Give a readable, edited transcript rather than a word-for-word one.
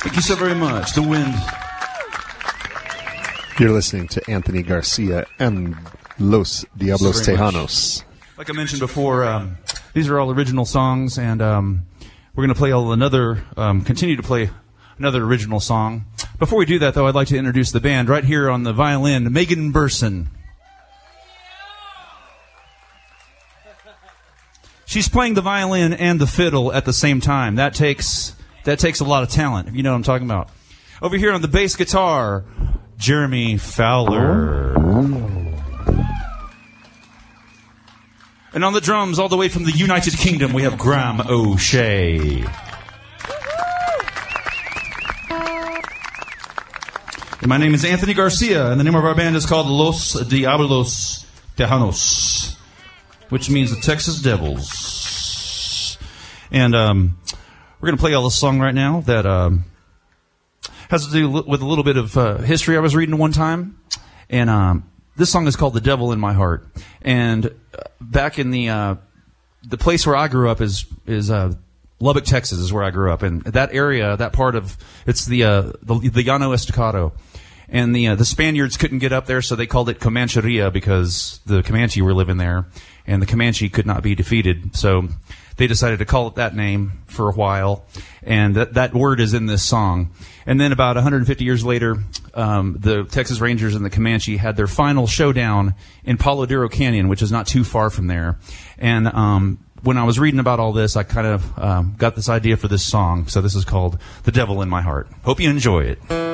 Thank you so very much. The Wind. You're listening to Anthony Garcia and Los Diablos Tejanos. Like I mentioned before, these are all original songs, and we're going to play continue to play another original song. Before we do that, though, I'd like to introduce the band. Right here on the violin, Megan Burson. She's playing the violin and the fiddle at the same time. That takes a lot of talent, if you know what I'm talking about. Over here on the bass guitar, Jeremy Fowler. And on the drums, all the way from the United Kingdom, we have Graham O'Shea. And my name is Anthony Garcia, and the name of our band is called Los Diablos Tejanos, which means the Texas Devils. And we're going to play a song right now that has to do with a little bit of history I was reading one time. And this song is called The Devil in My Heart. And back in the place where I grew up is Lubbock, Texas is where I grew up. And that area, that part of, it's the Llano Estacado. And the Spaniards couldn't get up there, so they called it Comancheria because the Comanche were living there. And the Comanche could not be defeated. So they decided to call it that name for a while. And that word is in this song. And then about 150 years later, the Texas Rangers and the Comanche had their final showdown in Palo Duro Canyon, which is not too far from there. And when I was reading about all this, I kind of got this idea for this song. So this is called The Devil in My Heart. Hope you enjoy it.